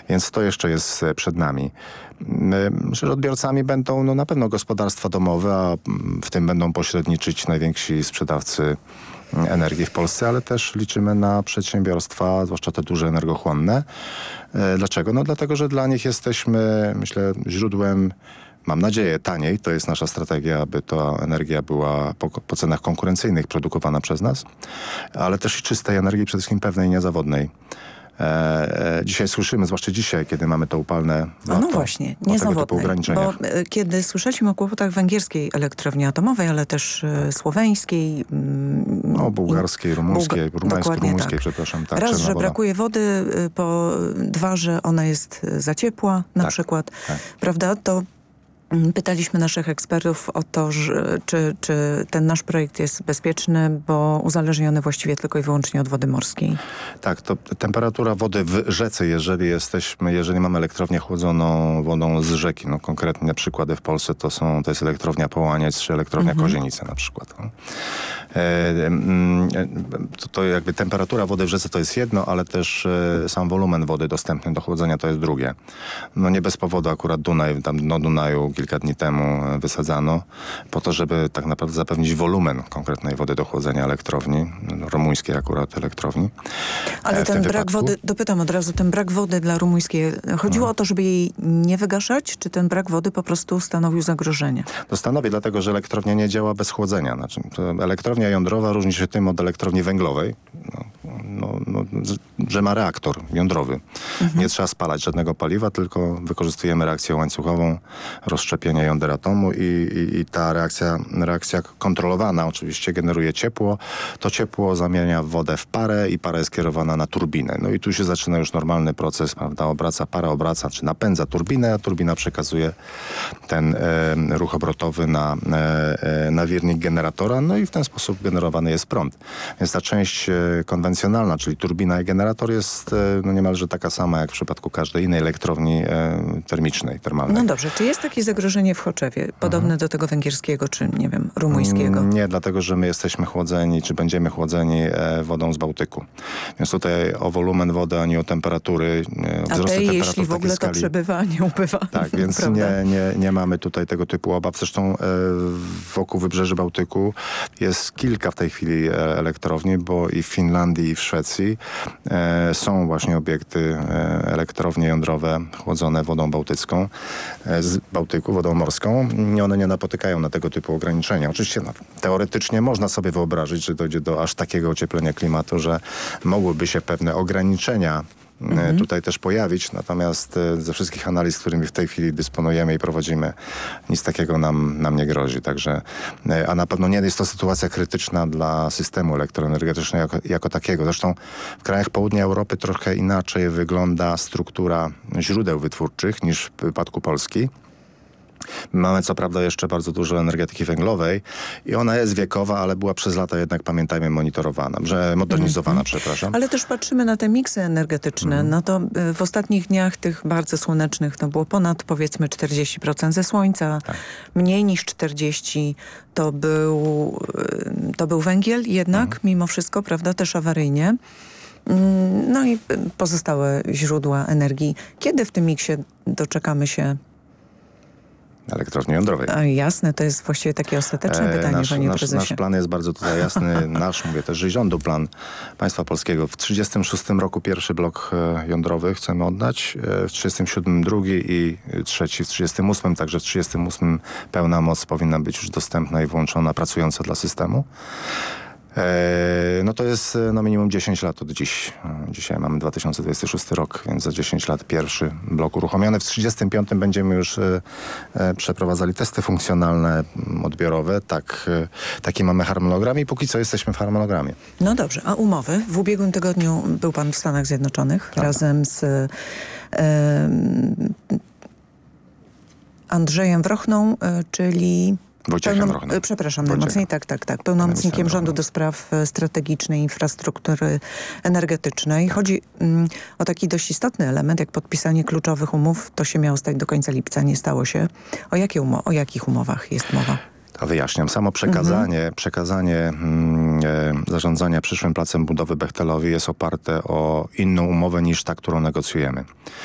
Więc to jeszcze jest przed nami. Myślę, że odbiorcami będą na pewno gospodarstwa domowe, a w tym będą pośredniczyć najwięksi sprzedawcy energii w Polsce, ale też liczymy na przedsiębiorstwa, zwłaszcza te duże energochłonne. Dlaczego? No dlatego, że dla nich jesteśmy, myślę, źródłem, mam nadzieję, taniej. To jest nasza strategia, aby ta energia była po cenach konkurencyjnych produkowana przez nas, ale też i czystej energii, przede wszystkim pewnej, niezawodnej. Dzisiaj słyszymy, zwłaszcza dzisiaj, kiedy mamy to upalne lato, no właśnie, niezawodnej, bo kiedy słyszeliśmy o kłopotach węgierskiej elektrowni atomowej, ale też słoweńskiej, bułgarskiej, rumuńskiej, tak. przepraszam. Tak, raz, że brakuje wody, dwa, że ona jest za ciepła na przykład, prawda, to pytaliśmy naszych ekspertów o to, czy ten nasz projekt jest bezpieczny, bo uzależniony właściwie tylko i wyłącznie od wody morskiej. Tak, to temperatura wody w rzece, jeżeli mamy elektrownię chłodzoną wodą z rzeki, konkretnie przykłady w Polsce to jest elektrownia Połaniec czy elektrownia Kozienice na przykład. To jakby temperatura wody w rzece to jest jedno, ale też sam wolumen wody dostępny do chłodzenia to jest drugie. Nie bez powodu akurat Dunaj, tam dno Dunaju kilka dni temu wysadzano po to, żeby tak naprawdę zapewnić wolumen konkretnej wody do chłodzenia elektrowni, rumuńskiej akurat elektrowni. Ale ten brak wody, dopytam od razu, ten brak wody dla rumuńskiej, chodziło o to, żeby jej nie wygaszać, czy ten brak wody po prostu stanowił zagrożenie? To stanowi, dlatego że elektrownia nie działa bez chłodzenia. Znaczy, elektrownia jądrowa różni się tym od elektrowni węglowej, że ma reaktor jądrowy. Nie trzeba spalać żadnego paliwa, tylko wykorzystujemy reakcję łańcuchową, rozszczepienia jąder atomu i ta reakcja kontrolowana oczywiście generuje ciepło. To ciepło zamienia wodę w parę i para jest kierowana na turbinę. I tu się zaczyna już normalny proces, prawda? Para obraca, czy napędza turbinę, a turbina przekazuje ten ruch obrotowy na wirnik generatora, i w ten sposób generowany jest prąd. Więc ta część konwencjonalna, czyli turbina i generator jest niemalże taka sama jak w przypadku każdej innej elektrowni termalnej. No dobrze, czy jest takie zagrożenie w Choczewie, podobne do tego węgierskiego, czy nie wiem, rumuńskiego? Nie, dlatego że my jesteśmy chłodzeni, czy będziemy chłodzeni wodą z Bałtyku. Więc tutaj o wolumen wody, ani o temperatury, wzrost temperatury jeśli w ogóle to przebywa, nie ubywa. Tak, więc nie mamy tutaj tego typu obaw. Zresztą wokół wybrzeży Bałtyku jest kilka w tej chwili elektrowni, bo i w Finlandii, i w Szwecji są właśnie obiekty, elektrownie jądrowe chłodzone wodą bałtycką, z Bałtyku, wodą morską. One nie napotykają na tego typu ograniczenia. Oczywiście teoretycznie można sobie wyobrazić, że dojdzie do aż takiego ocieplenia klimatu, że mogłyby się pewne ograniczenia tutaj też pojawić, natomiast ze wszystkich analiz, którymi w tej chwili dysponujemy i prowadzimy, nic takiego nam nie grozi. Także, a na pewno nie jest to sytuacja krytyczna dla systemu elektroenergetycznego jako takiego. Zresztą w krajach południa Europy trochę inaczej wygląda struktura źródeł wytwórczych niż w przypadku Polski. Mamy co prawda jeszcze bardzo dużo energetyki węglowej i ona jest wiekowa, ale była przez lata jednak, pamiętajmy, modernizowana, przepraszam. Ale też patrzymy na te miksy energetyczne. To w ostatnich dniach tych bardzo słonecznych to było ponad powiedzmy 40% ze słońca. Tak. Mniej niż 40% to był węgiel jednak, mimo wszystko, prawda, też awaryjnie. I pozostałe źródła energii. Kiedy w tym miksie doczekamy się elektrowni jądrowej. Jasne, to jest właściwie takie ostateczne pytanie, panie prezesie. Nasz plan jest bardzo tutaj jasny. Mówię też, że rządu plan państwa polskiego. W 1936 roku pierwszy blok jądrowy chcemy oddać, w 1937 drugi i trzeci w 1938. Także w 1938 pełna moc powinna być już dostępna i włączona, pracująca dla systemu. To jest minimum 10 lat od dziś. Dzisiaj mamy 2026 rok, więc za 10 lat pierwszy blok uruchomiony. W 1935 będziemy już przeprowadzali testy funkcjonalne, odbiorowe. Taki mamy harmonogram i póki co jesteśmy w harmonogramie. No dobrze, a umowy? W ubiegłym tygodniu był pan w Stanach Zjednoczonych razem z Andrzejem Wrochną, czyli... Wojciechem Wrochną. Przepraszam, najmocniej, tak. Pełnomocnikiem rządu do spraw strategicznej infrastruktury energetycznej. Chodzi o taki dość istotny element, jak podpisanie kluczowych umów. To się miało stać do końca lipca, nie stało się. O jakich umowach jest mowa? To wyjaśniam. Samo przekazanie zarządzania przyszłym placem budowy Bechtelowi jest oparte o inną umowę niż ta, którą negocjujemy.